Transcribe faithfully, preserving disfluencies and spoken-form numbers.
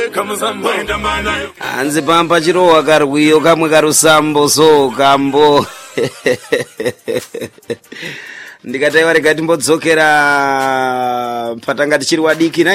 Anzi pampa chirowa karwiyo kamwe karusambo so kambo ndikataiwa rekati mbodzokera patangati chiri wadiki